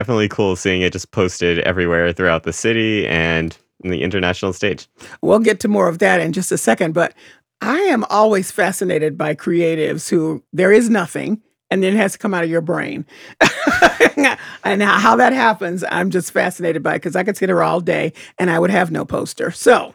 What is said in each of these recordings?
Definitely cool seeing it just posted everywhere throughout the city and in the international stage. We'll get to more of that in just a second, but I am always fascinated by creatives who there is nothing and then it has to come out of your brain. And how that happens, I'm just fascinated by it because I could sit here all day and I would have no poster. So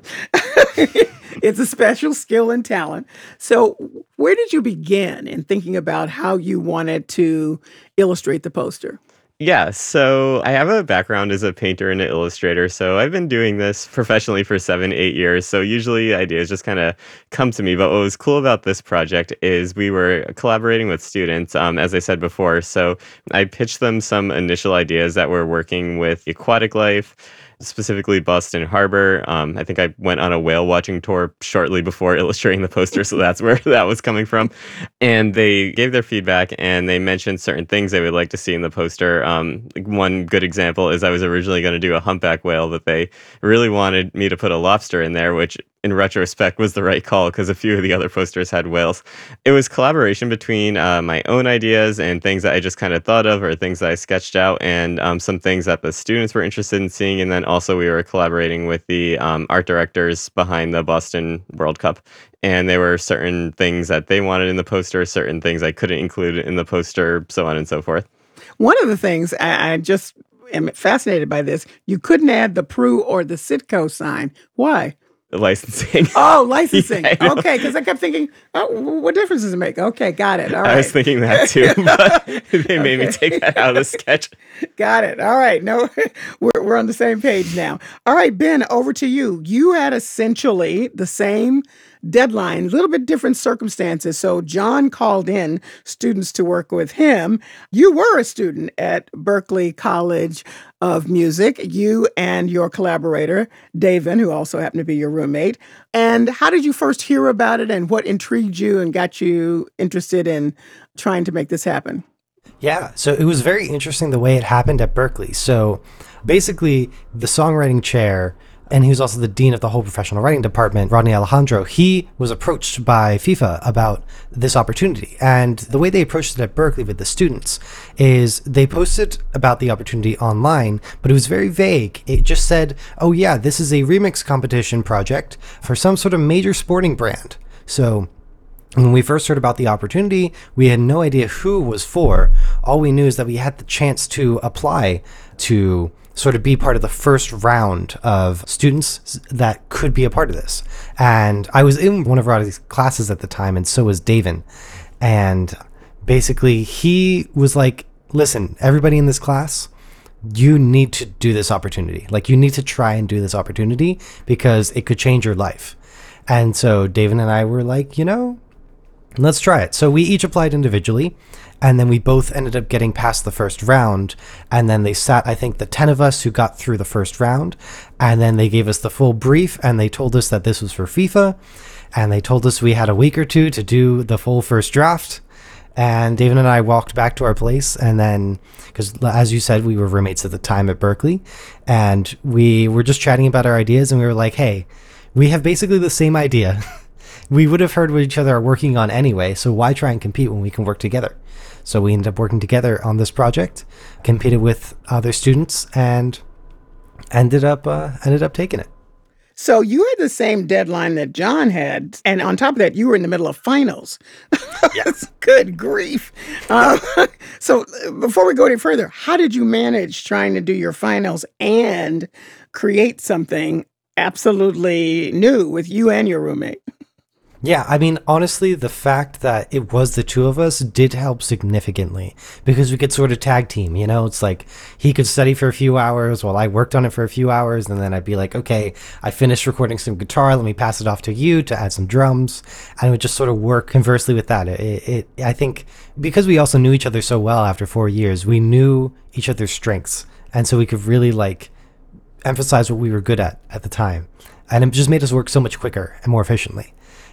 it's a special skill and talent. So, where did you begin in thinking about how you wanted to illustrate the poster? Yeah, so I have a background as a painter and an illustrator, so I've been doing this professionally for 7, 8 years. So usually ideas just kind of come to me. But what was cool about this project is we were collaborating with students, as I said before. So I pitched them some initial ideas that were working with aquatic life, specifically Boston Harbor. I think I went on a whale watching tour shortly before illustrating the poster, so that's where that was coming from. And they gave their feedback and they mentioned certain things they would like to see in the poster. Like one good example is I was originally going to do a humpback whale, but they really wanted me to put a lobster in there, which in retrospect was the right call because a few of the other posters had whales. It was collaboration between my own ideas and things that I just kind of thought of or things that I sketched out and some things that the students were interested in seeing. And then also we were collaborating with the art directors behind the Boston World Cup. And there were certain things that they wanted in the poster, certain things I couldn't include in the poster, so on and so forth. One of the things I just am fascinated by this, you couldn't add the Pru or the Sitco sign. Why? Licensing. Oh, licensing. Yeah, I know. Okay, because I kept thinking, oh, what difference does it make? Okay, got it. All I was right. thinking that too, but they made me Okay. take that out of the sketch. Got it. All right. No, we're on the same page now. All right, Ben, over to you. You had essentially the same deadline, a little bit different circumstances. So John called in students to work with him. You were a student at Berklee College of Music, you and your collaborator, David, who also happened to be your roommate. And how did you first hear about it and what intrigued you and got you interested in trying to make this happen? Yeah, so it was very interesting the way it happened at Berklee. So basically, the songwriting chair, and he was also the dean of the whole professional writing department, Rodney Alejandro, he was approached by FIFA about this opportunity. And the way they approached it at Berklee with the students is they posted about the opportunity online, but it was very vague. It just said, oh yeah, this is a remix competition project for some sort of major sporting brand. So when we first heard about the opportunity, we had no idea who it was for. All we knew is that we had the chance to apply to sort of be part of the first round of students that could be a part of this. And I was in one of Roddy's classes at the time, and so was Davin. And basically, he was like, listen, everybody in this class, you need to do this opportunity. Like, you need to try and do this opportunity because it could change your life. And so Davin and I were like, let's try it. So we each applied individually, and then we both ended up getting past the first round. And then they sat, I think, the 10 of us who got through the first round, and then they gave us the full brief, and they told us that this was for FIFA, and they told us we had a week or two to do the full first draft. And David and I walked back to our place, and then, because as you said, we were roommates at the time at Berklee, and we were just chatting about our ideas, and we were like, hey, we have basically the same idea. We would have heard what each other are working on anyway, so why try and compete when we can work together? So we ended up working together on this project, competed with other students, and ended up taking it. So you had the same deadline that John had, and on top of that, you were in the middle of finals. Yes. Good grief. So before we go any further, how did you manage trying to do your finals and create something absolutely new with you and your roommate? Yeah, I mean, honestly, the fact that it was the two of us did help significantly because we could sort of tag team, It's like he could study for a few hours while I worked on it for a few hours, and then I'd be like, okay, I finished recording some guitar, let me pass it off to you to add some drums, and it would just sort of work conversely with that. I think because we also knew each other so well after 4 years, we knew each other's strengths, and so we could really emphasize what we were good at the time, and it just made us work so much quicker and more efficiently.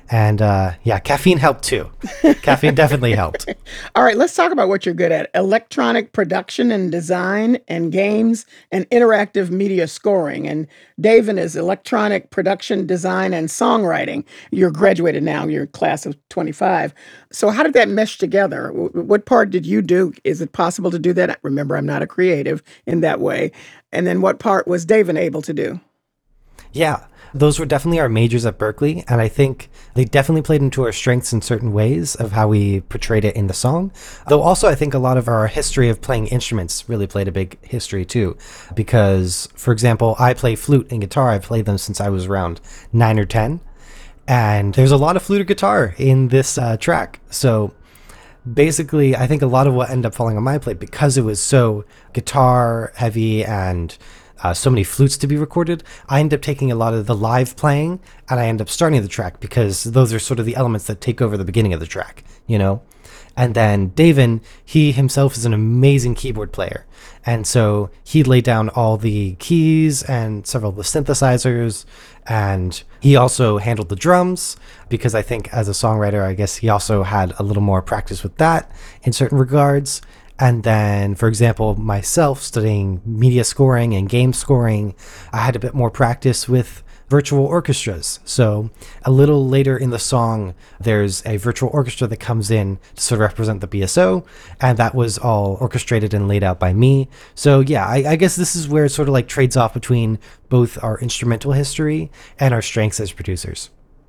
And yeah, caffeine helped too. Caffeine definitely helped. All right, let's talk about what you're good at. Electronic production and design and games and interactive media scoring. And David is electronic production, design, and songwriting. You're graduated now, you're class of 25. So how did that mesh together? What part did you do? Is it possible to do that? Remember, I'm not a creative in that way. And then what part was David able to do? Yeah, those were definitely our majors at Berklee, and I think they definitely played into our strengths in certain ways of how we portrayed it in the song. Though also I think a lot of our history of playing instruments really played a big history too, because, for example, I play flute and guitar. I've played them since I was around 9 or 10, and there's a lot of flute or guitar in this track. So basically, I think a lot of what ended up falling on my plate, because it was so guitar heavy and so many flutes to be recorded, I end up taking a lot of the live playing and I end up starting the track, because those are sort of the elements that take over the beginning of the track, you know? And then Davin, he himself is an amazing keyboard player. And so he laid down all the keys and several of the synthesizers. And he also handled the drums, because I think as a songwriter, I guess he also had a little more practice with that in certain regards. And then, for example, myself studying media scoring and game scoring, I had a bit more practice with virtual orchestras. So a little later in the song, there's a virtual orchestra that comes in to sort of represent the BSO, and that was all orchestrated and laid out by me. So yeah, I guess this is where it sort of like trades off between both our instrumental history and our strengths as producers.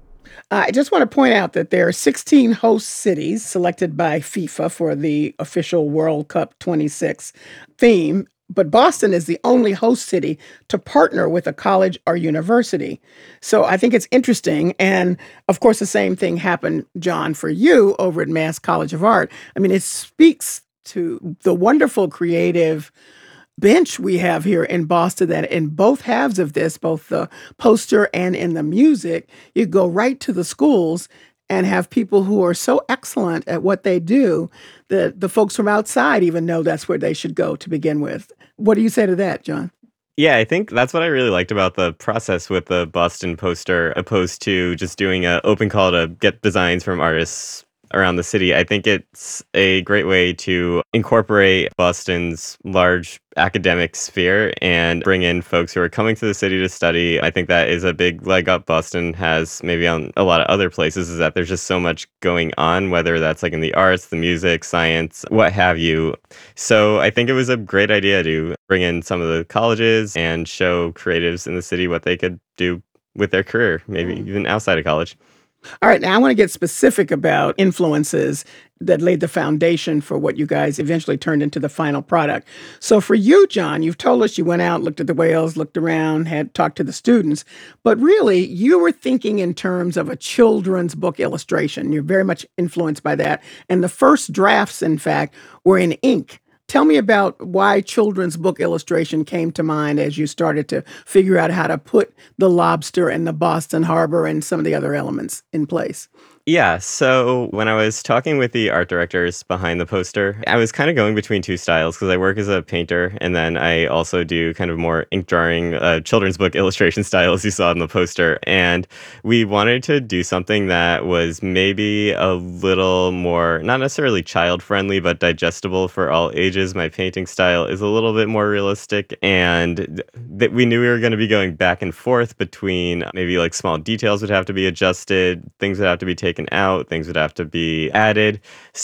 I just want to point out that there are 16 host cities selected by FIFA for the official World Cup 26 theme, but Boston is the only host city to partner with a college or university. So I think it's interesting. And of course, the same thing happened, John, for you over at Mass College of Art. I mean, it speaks to the wonderful creative bench we have here in Boston, that in both halves of this, both the poster and in the music, you go right to the schools and have people who are so excellent at what they do that the folks from outside even know that's where they should go to begin with. What do you say to that, John? Yeah, I think that's what I really liked about the process with the Boston poster, opposed to just doing an open call to get designs from artists around the city. I think it's a great way to incorporate Boston's large academic sphere and bring in folks who are coming to the city to study. I think that is a big leg up Boston has maybe on a lot of other places, is that there's just so much going on, whether that's like in the arts, the music, science, what have you. So I think it was a great idea to bring in some of the colleges and show creatives in the city what they could do with their career, maybe even outside of college. All right, now I want to get specific about influences that laid the foundation for what you guys eventually turned into the final product. So for you, John, you've told us you went out, looked at the whales, looked around, had talked to the students, but really you were thinking in terms of a children's book illustration. You're very much influenced by that. And the first drafts, in fact, were in ink. Tell me about why children's book illustration came to mind as you started to figure out how to put the lobster and the Boston Harbor and some of the other elements in place. Yeah, so when I was talking with the art directors behind the poster, I was kind of going between two styles, because I work as a painter and then I also do kind of more ink drawing, children's book illustration style, as you saw in the poster. And we wanted to do something that was maybe a little more, not necessarily child friendly, but digestible for all ages. My painting style is a little bit more realistic, and that we knew we were going to be going back and forth between maybe like small details would have to be adjusted, things would have to be taken out, things would have to be added.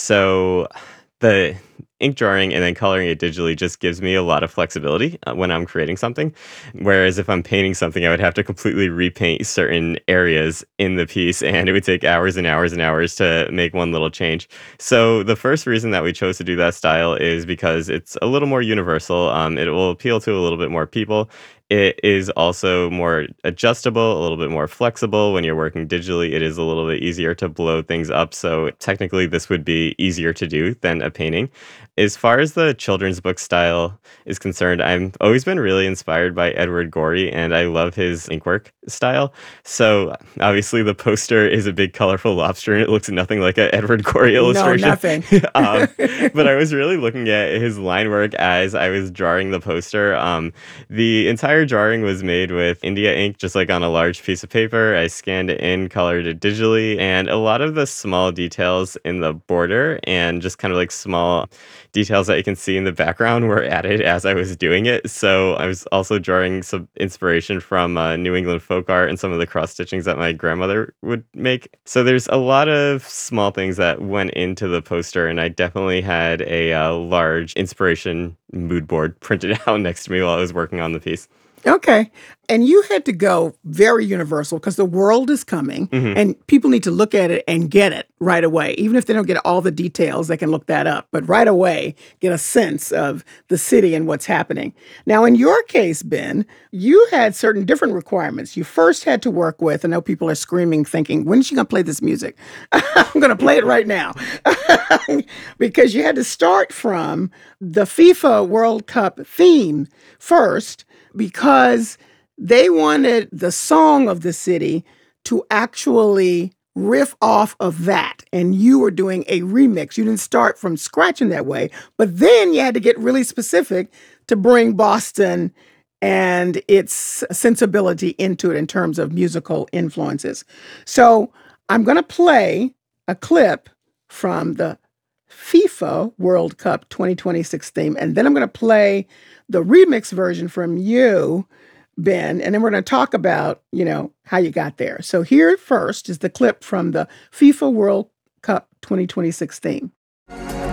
So the ink drawing and then coloring it digitally just gives me a lot of flexibility when I'm creating something. Whereas if I'm painting something, I would have to completely repaint certain areas in the piece, and it would take hours and hours and hours to make one little change. So the first reason that we chose to do that style is because it's a little more universal. It will appeal to a little bit more people. It is also more adjustable, a little bit more flexible. When you're working digitally, it is a little bit easier to blow things up. So technically, this would be easier to do than a painting. As far as the children's book style is concerned, I've always been really inspired by Edward Gorey, and I love his inkwork style. So obviously the poster is a big colorful lobster, and it looks nothing like an Edward Gorey illustration. No, nothing. But I was really looking at his line work as I was drawing the poster. The entire drawing was made with India ink, just like on a large piece of paper. I scanned it in, colored it digitally, and a lot of the small details in the border and just kind of like small details that you can see in the background were added as I was doing it. So I was also drawing some inspiration from New England folk art and some of the cross stitchings that my grandmother would make. So there's a lot of small things that went into the poster, and I definitely had a large inspiration mood board printed out next to me while I was working on the piece. Okay. And you had to go very universal because the world is coming and people need to look at it and get it right away. Even if they don't get all the details, they can look that up. But right away, get a sense of the city and what's happening. Now, in your case, Ben, you had certain different requirements. You first had to work with, I know people are screaming, thinking, when is she going to play this music? I'm going to play it right now. Because you had to start from the FIFA World Cup theme first, because they wanted the song of the city to actually riff off of that. And you were doing a remix. You didn't start from scratch in that way, but then you had to get really specific to bring Boston and its sensibility into it in terms of musical influences. So I'm going to play a clip from the FIFA World Cup 2026 theme, and then I'm going to play the remix version from you, Ben, and then we're going to talk about, how you got there. So here first is the clip from the FIFA World Cup 2026 theme.